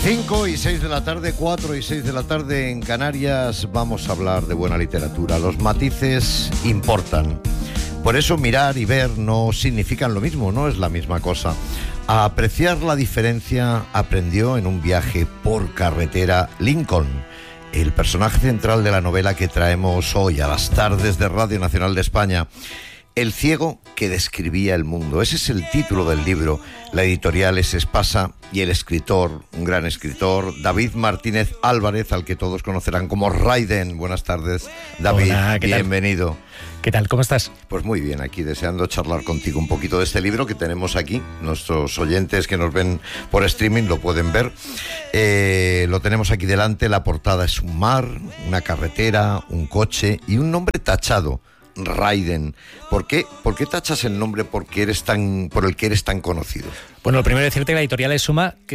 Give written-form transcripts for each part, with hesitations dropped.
5 y 6 de la tarde, 4 y 6 de la tarde en Canarias. Vamos a hablar de buena literatura. Los matices importan. Por eso mirar y ver no significan lo mismo, no es la misma cosa. A apreciar la diferencia aprendió en un viaje por carretera Lincoln, el personaje central de la novela que traemos hoy a las tardes de Radio Nacional de España. El ciego que describía el mundo. Ese es el título del libro. La editorial es Espasa y el escritor, un gran escritor, David Martínez Álvarez, al que todos conocerán como Raiden. Buenas tardes, David. Hola, ¿qué bienvenido. tal? ¿Qué tal? ¿Cómo estás? Pues muy bien, aquí deseando charlar contigo un poquito de este libro que tenemos aquí. Nuestros oyentes que nos ven por streaming lo pueden ver. Lo tenemos aquí delante. La portada es un mar, una carretera, un coche y un nombre tachado. Raiden. ¿Por qué tachas el nombre por el que eres tan conocido? Bueno, lo primero es decirte que la editorial es Suma, que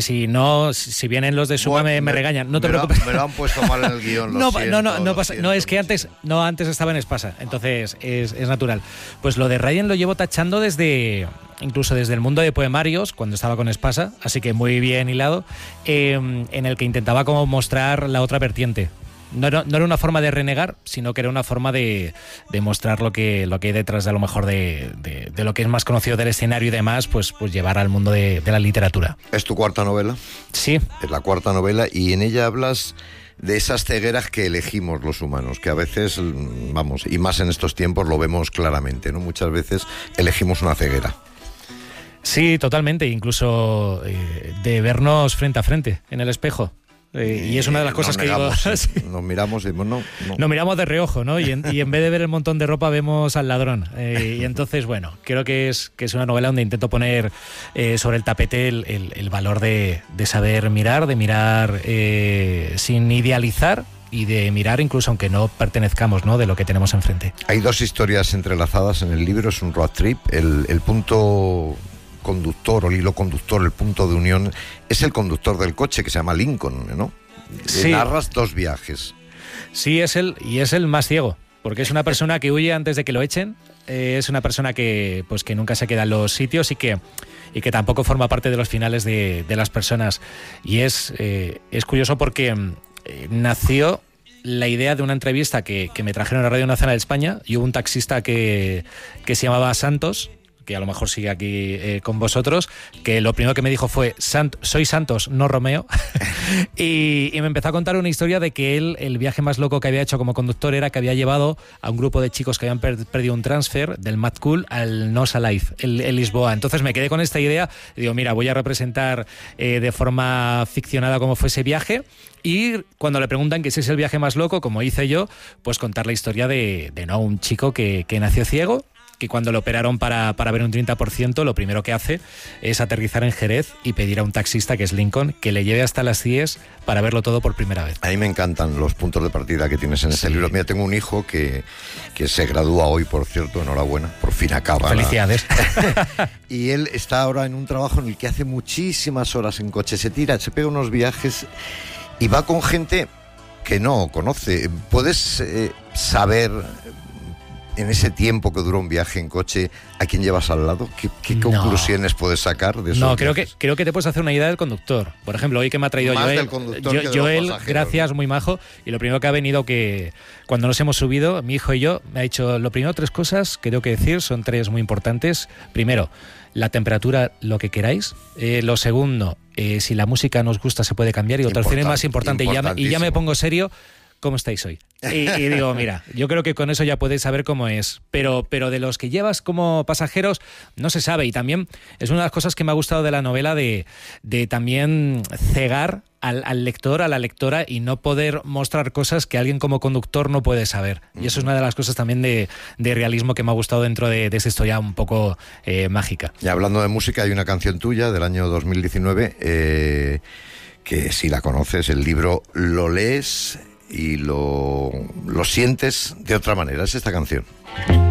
si vienen los de Suma me regañan. No te preocupes. Me lo han puesto mal en el guión. No pasa. No, es que antes estaba en Espasa, entonces es natural. Pues lo de Raiden lo llevo tachando incluso desde el mundo de poemarios, cuando estaba con Espasa, así que muy bien hilado, en el que intentaba como mostrar la otra vertiente. No era una forma de renegar, sino que era una forma de mostrar lo que hay detrás de a lo mejor de lo que es más conocido del escenario y demás, pues llevar al mundo de la literatura. ¿Es tu cuarta novela? Sí. Es la cuarta novela y en ella hablas de esas cegueras que elegimos los humanos, que a veces, y más en estos tiempos lo vemos claramente, ¿no? Muchas veces elegimos una ceguera. Sí, totalmente, incluso de vernos frente a frente en el espejo. Y es una de las cosas que digo. Nos miramos y no. Nos miramos de reojo, ¿no? Y en vez de ver el montón de ropa vemos al ladrón. Y entonces, bueno, creo que es una novela donde intento poner sobre el tapete el valor de saber mirar, de mirar sin idealizar y de mirar incluso aunque no pertenezcamos, ¿no?, de lo que tenemos enfrente. Hay dos historias entrelazadas en el libro, es un road trip. El punto conductor o el hilo conductor, el punto de unión, es el conductor del coche que se llama Lincoln, ¿no? Sí. Narras dos viajes. Sí, es el más ciego, porque es una persona que huye antes de que lo echen, es una persona que nunca se queda en los sitios y que tampoco forma parte de los finales de las personas. Y es curioso porque nació la idea de una entrevista que me trajeron a Radio Nacional de España y hubo un taxista que se llamaba Santos, que a lo mejor sigue aquí con vosotros, que lo primero que me dijo fue: soy Santos, no Romeo. y me empezó a contar una historia de que él, el viaje más loco que había hecho como conductor era que había llevado a un grupo de chicos que habían perdido un transfer del Mad Cool al Nos Alive, el Lisboa. Entonces me quedé con esta idea y digo, mira, voy a representar de forma ficcionada cómo fue ese viaje. Y cuando le preguntan que si es el viaje más loco, como hice yo, pues contar la historia de un chico que nació ciego, que cuando lo operaron para ver un 30%, lo primero que hace es aterrizar en Jerez y pedir a un taxista, que es Lincoln, que le lleve hasta las CIES para verlo todo por primera vez. A mí me encantan los puntos de partida que tienes en este libro. Mira, tengo un hijo que se gradúa hoy, por cierto, enhorabuena, por fin acaba. Felicidades. Y él está ahora en un trabajo en el que hace muchísimas horas en coche, se pega unos viajes y va con gente que no conoce. ¿Puedes saber en ese tiempo que duró un viaje en coche a quién llevas al lado? ¿Qué conclusiones puedes sacar de eso? No, creo que te puedes hacer una idea del conductor. Por ejemplo, hoy que me ha traído Joel, gracias, muy majo. Y lo primero que ha venido, que cuando nos hemos subido, mi hijo y yo, me ha dicho, lo primero, 3 cosas que tengo que decir, son 3 muy importantes. Primero, la temperatura, lo que queráis. Lo segundo, si la música nos gusta se puede cambiar. Y lo tercero, más importante, y ya me pongo serio, ¿cómo estáis hoy? Y digo, mira, yo creo que con eso ya podéis saber cómo es. Pero de los que llevas como pasajeros, no se sabe. Y también es una de las cosas que me ha gustado de la novela, de también cegar al lector, a la lectora, y no poder mostrar cosas que alguien como conductor no puede saber. Y eso es una de las cosas también de realismo que me ha gustado dentro de esta historia un poco mágica. Y hablando de música, hay una canción tuya del año 2019 que, si la conoces, el libro lo lees y lo sientes de otra manera. Es esta canción.